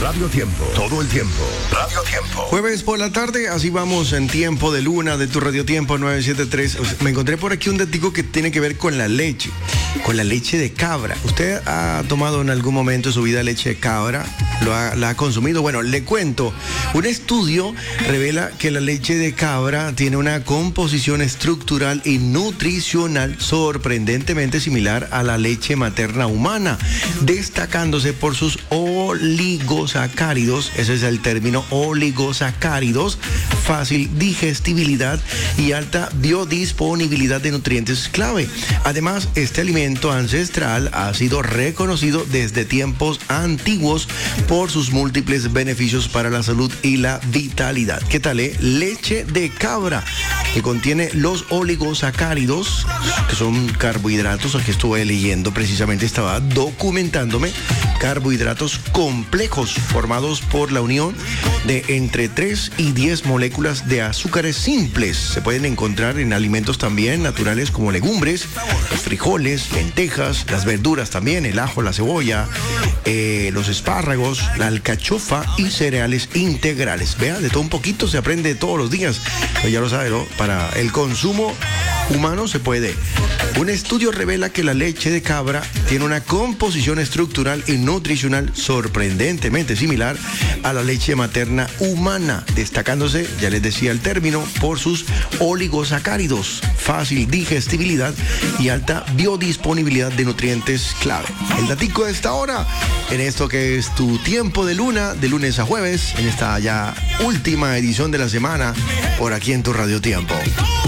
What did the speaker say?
Radio Tiempo. Todo el tiempo. Radio Tiempo. Jueves por la tarde, así vamos en Tiempo de Luna de tu Radio Tiempo 973. Me encontré por aquí un datico que tiene que ver con la leche de cabra. ¿Usted ha tomado en algún momento de su vida leche de cabra? ¿La ha consumido? Bueno, le cuento. Un estudio revela que la leche de cabra tiene una composición estructural y nutricional sorprendentemente similar a la leche materna humana, destacándose por sus oligosacáridos, ese es el término, oligosacáridos, fácil digestibilidad y alta biodisponibilidad de nutrientes clave. Además, este alimento ancestral ha sido reconocido desde tiempos antiguos por sus múltiples beneficios para la salud y la vitalidad. ¿Qué tal, Leche de cabra, que contiene los oligosacáridos, que son carbohidratos, aquí estuve leyendo precisamente, estaba documentándome, carbohidratos complejos formados por la unión de entre 3 y 10 moléculas de azúcares simples. Se pueden encontrar en alimentos también naturales como legumbres, los frijoles, lentejas, las verduras también, el ajo, la cebolla, los espárragos, la alcachofa y cereales integrales. Vea, de todo un poquito se aprende todos los días. Pues ya lo sabe, ¿no? Para el consumo humano se puede. Un estudio revela que la leche de cabra tiene una composición estructural y nutricional sorprendentemente similar a la leche materna humana, destacándose, ya les decía el término, por sus oligosacáridos, fácil digestibilidad y alta biodisponibilidad de nutrientes clave. El datico de esta hora, en esto que es tu Tiempo de Luna, de lunes a jueves, en esta ya última edición de la semana, por aquí en tu Radio Tiempo.